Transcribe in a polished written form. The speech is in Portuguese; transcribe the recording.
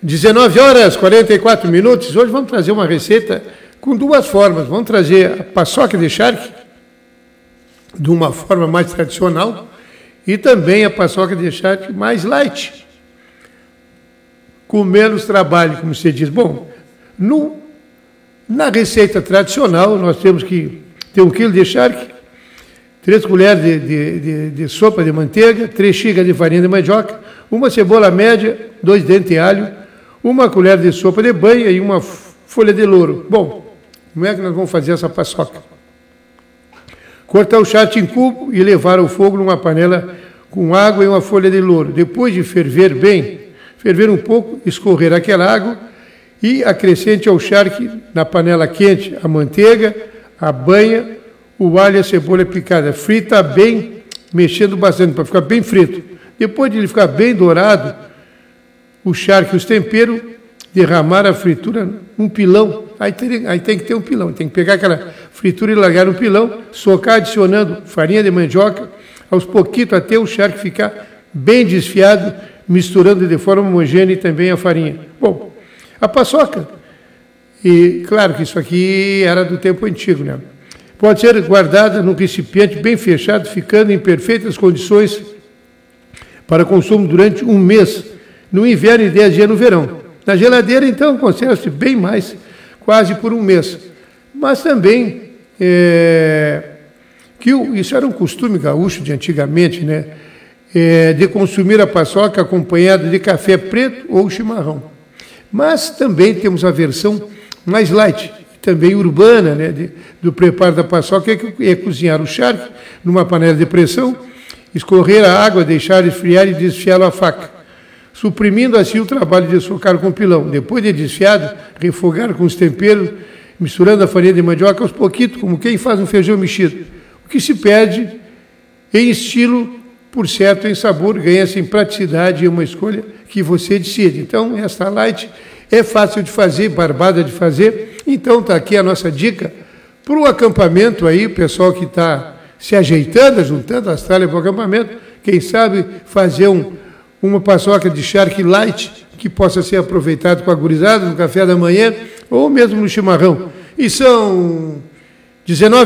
19 horas 44 minutos. Hoje vamos trazer uma receita com duas formas. Vamos trazer a paçoca de charque, de uma forma mais tradicional, e também a paçoca de charque mais light, com menos trabalho, como você diz. Bom, na receita tradicional, nós temos que ter 1 quilo de charque, 3 colheres de sopa de manteiga, 3 xícaras de farinha de mandioca, uma cebola média, 2 dentes de alho, 1 colher de sopa de banha e 1 folha de louro. Bom, como é que nós vamos fazer essa paçoca? Cortar o charque em cubo e levar ao fogo numa panela com água e 1 folha de louro. Depois de ferver bem, ferver um pouco, escorrer aquela água e acrescente ao charque na panela quente a manteiga, a banha, o alho e a cebola picada. Frita bem, mexendo bastante para ficar bem frito. Depois de ele ficar bem dourado, o charque e os temperos, derramar a fritura num pilão. Aí tem que ter um pilão, tem que pegar aquela fritura e largar no pilão, socar adicionando farinha de mandioca, aos pouquitos até o charque ficar bem desfiado, misturando de forma homogênea e também a farinha. Bom, a paçoca, e claro que isso aqui era do tempo antigo, né? Pode ser guardada num recipiente bem fechado, ficando em perfeitas condições para consumo durante um mês, no inverno e 10 dias no verão. Na geladeira, então, conserva-se bem mais, quase por um mês. Mas também, isso era um costume gaúcho de antigamente, né? De consumir a paçoca acompanhada de café preto ou chimarrão. Mas também temos a versão mais light, também urbana, né? Do preparo da paçoca, que é cozinhar o charque numa panela de pressão, escorrer a água, deixar esfriar e desfiá-lo à faca, suprimindo assim o trabalho de socar com pilão. Depois de desfiado, refogar com os temperos, misturando a farinha de mandioca aos pouquitos, como quem faz um feijão mexido. O que se perde em estilo, por certo, em sabor, ganha-se em praticidade e uma escolha que você decide. Então, esta light é fácil de fazer, barbada de fazer. Então, está aqui a nossa dica para o acampamento aí, o pessoal que está se ajeitando, juntando as talhas para o acampamento, quem sabe fazer uma paçoca de charque light que possa ser aproveitado com a gurizada no café da manhã ou mesmo no chimarrão. E são 19